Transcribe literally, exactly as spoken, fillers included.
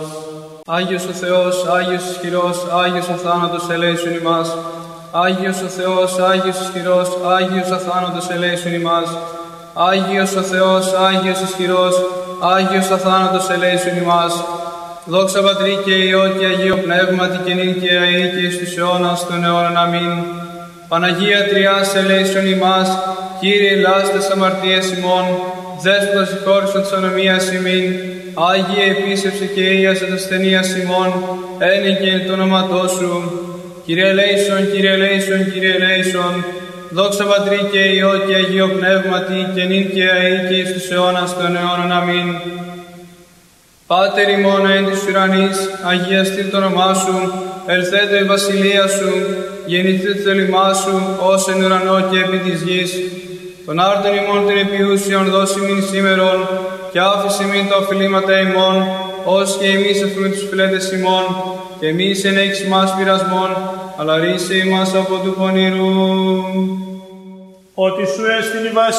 Άγιος ο Θεός, Άγιος ισχυρός, Άγιος αθάνατος ελέησον ημάς. Άγιος ο Θεός, Άγιος ισχυρός, Άγιος αθάνατος ελέησον ημάς. Άγιος ο Θεός, Άγιος ισχυρός, Άγιος αθάνατος ελέησον ημάς. Δόξα Πατρί και Υιό και Αγίο Πνεύματι και νυν και αεί και εις τους αιώνας των αιώνων. Αμήν. Παναγία Τριάς ελέησον ημάς, Κύριε ελάς τες αμαρτίες ημών, Δέσποτα συγχώρησον της ανομίας ημίν, Άγιε επίσευσε και ίασε τας ασθενείας ημών, ένικε το όνοματό σου. Κύριε ελέησον, Κύριε ελέησον, Κύριε ελέησον. Δόξα Πατρί και Υιό και Αγίο Πνεύματι και νυν και αεί και εις τους αιώνας των αιώνων. Αμήν. Πάτερ ημών εν της ουρανής, αγιαστεί το όνομά σου, ελθέτω η βασιλεία σου, γεννηθείτε το θέλημά σου, ως εν ουρανό και επί της γης. Τον άρτον ημών την επιούσιον δώσει μην σήμερον, και άφησε μην τα οφειλήματα ημών, ως και εμείς αφήνουμε τους φιλέτες ημών, και εμείς εν έχεις μας πειρασμών, αλλά ρίσε ημάς από του πονηρού. Ότι σου έστειλε η